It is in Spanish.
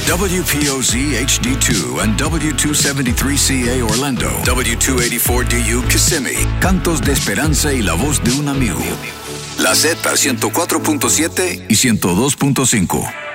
WPOZ HD2 and W273CA Orlando, W284DU Kissimmee, cantos de esperanza y la voz de un amigo. La Z 104.7 y 102.5.